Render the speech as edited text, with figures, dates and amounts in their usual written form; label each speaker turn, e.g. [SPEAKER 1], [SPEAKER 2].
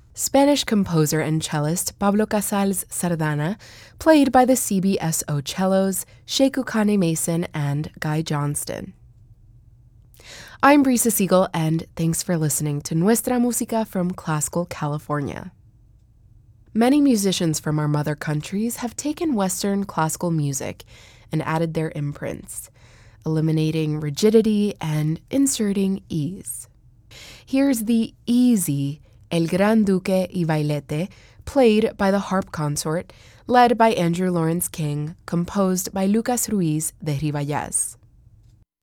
[SPEAKER 1] Spanish composer and cellist Pablo Casals Sardana, played by the CBSO cellos Sheku Kane Mason and Guy Johnston. I'm Brisa Siegel, and thanks for listening to Nuestra Música from Classical California. Many musicians from our mother countries have taken Western classical music and added their imprints, eliminating rigidity and inserting ease. Here's the easy El Gran Duque y Bailete, played by the harp consort, led by Andrew Lawrence King, composed by Lucas Ruiz de Ribayas.